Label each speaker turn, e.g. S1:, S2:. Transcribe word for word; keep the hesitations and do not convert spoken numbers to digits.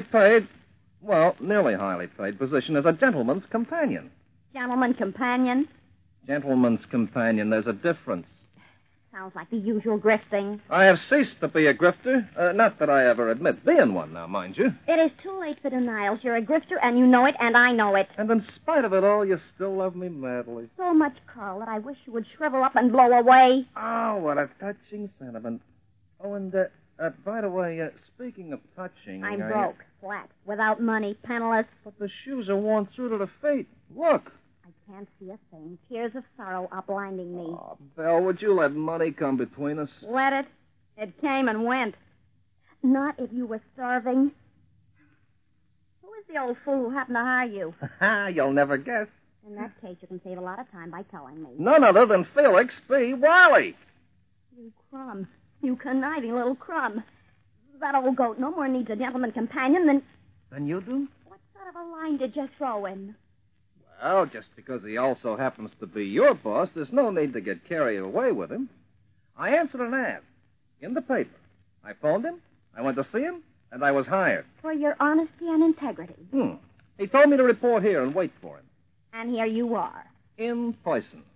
S1: paid, well, nearly highly paid position as a gentleman's companion.
S2: Gentleman companion?
S1: Gentleman's companion, there's a difference.
S2: Sounds like the usual grifting.
S1: I have ceased to be a grifter. Uh, not that I ever admit being one now, mind you.
S2: It is too late for denials. You're a grifter, and you know it, and I know it.
S1: And in spite of it all, you still love me madly.
S2: So much, Carl, that I wish you would shrivel up and blow away.
S1: Oh, what a touching sentiment. Oh, and, uh, uh by the way, uh, speaking of touching...
S2: I'm
S1: I...
S2: broke, flat, without money, penniless.
S1: But the shoes are worn through to the feet. Look.
S2: I can't see a thing. Tears of sorrow are blinding me.
S1: Oh, Belle, would you let money come between us?
S2: Let it? It came and went. Not if you were starving. Who is the old fool who happened to hire you?
S1: Ha! You'll never guess.
S2: In that case, you can save a lot of time by telling me.
S1: None other than Felix B. Wiley.
S2: You crumb. You conniving little crumb. That old goat no more needs a gentleman companion than...
S1: Than you do?
S2: What sort of a line did you throw in?
S1: Well, just because he also happens to be your boss, there's no need to get carried away with him. I answered an ad in the paper. I phoned him, I went to see him, and I was hired.
S2: For your honesty and integrity.
S1: Hmm. He told me to report here and wait for him.
S2: And here you are.
S1: In person.